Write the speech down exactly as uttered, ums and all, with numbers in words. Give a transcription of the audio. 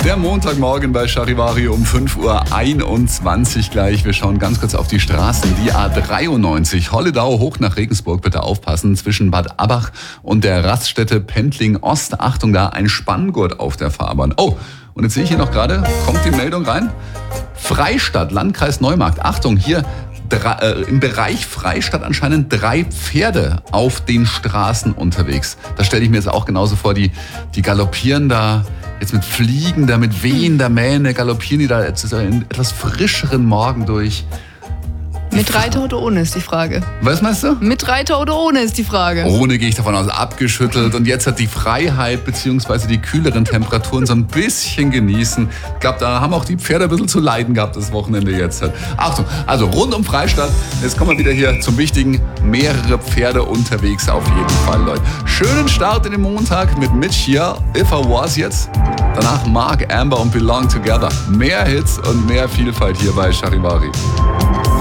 Der Montagmorgen bei Charivari um fünf Uhr einundzwanzig gleich. Wir schauen ganz kurz auf die Straßen. Die A dreiundneunzig, Holledau hoch nach Regensburg, bitte aufpassen, zwischen Bad Abbach und der Raststätte Pendling Ost. Achtung, da ein Spanngurt auf der Fahrbahn. Oh, und jetzt sehe ich hier noch gerade, kommt die Meldung rein. Freistadt, Landkreis Neumarkt. Achtung, hier drei, äh, im Bereich Freistadt anscheinend drei Pferde auf den Straßen unterwegs. Das stelle ich mir jetzt auch genauso vor, die, die galoppieren da jetzt mit fliegender, mit wehender Mähne, galoppieren die da jetzt einen etwas frischeren Morgen durch. Mit Reiter oder ohne ist die Frage. Was meinst du? Mit Reiter oder ohne ist die Frage. Ohne gehe ich davon aus, abgeschüttelt. Und jetzt hat die Freiheit bzw. die kühleren Temperaturen so ein bisschen genießen. Ich glaube, da haben auch die Pferde ein bisschen zu leiden gehabt, das Wochenende jetzt. Achtung, also rund um Freistadt. Jetzt kommen wir wieder hier zum Wichtigen. Mehrere Pferde unterwegs auf jeden Fall, Leute. Schönen Start in den Montag mit Mitch hier. If I Was jetzt. Danach Mark, Amber und Belong Together. Mehr Hits und mehr Vielfalt hier bei Charivari.